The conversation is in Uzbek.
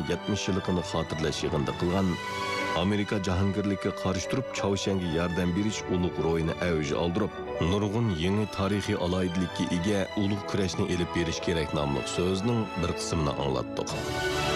70 yıllıkını hatırlaş yığında kılgan Amerika Cahangirlikka qarshi turib Chaushanga yordam berish ulug' ro'yini avj oldirib, nurg'un yangi tarixiy aloyidlikka ega ulug' kurashni elib berish kerak nomli so'zning bir qismini anglatdik.